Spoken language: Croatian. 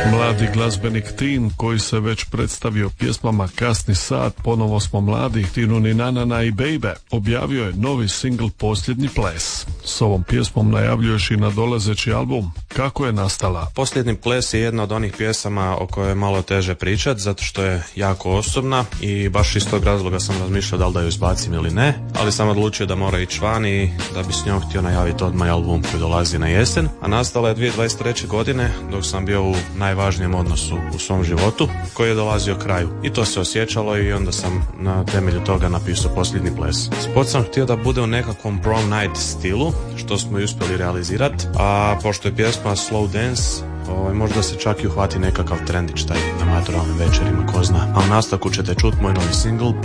Mladi glazbenik Tin koji se već predstavio pjesmama Kasni sat, Ponovo smo mladi, Tinu ni nanana i Baby objavio je novi singl Posljednji ples. S ovom pjesmom najavljuješ i nadolazeći album. Kako je nastala? Posljednji ples je jedna od onih pjesama o kojoj je malo teže pričati zato što je jako osobna i baš iz tog razloga sam razmišljao da li da ju izbacim ili ne, ali sam odlučio da mora ići van i da bi s njom htio najaviti odmah album koji dolazi na jesen, a nastala je 2023. godine dok sam bio u najvažnijem odnosu u svom životu koji je dolazio kraju i to se osjećalo i onda sam na temelju toga napisao Posljednji ples. Spot sam htio da bude u nekakvom prom night stilu što smo i uspjeli realizirati, a pošto je pjesma slow dance, možda se čak i uhvati nekakav trendić taj na maturalnim večerima, ko zna. A u nastavku ćete čuti moj novi single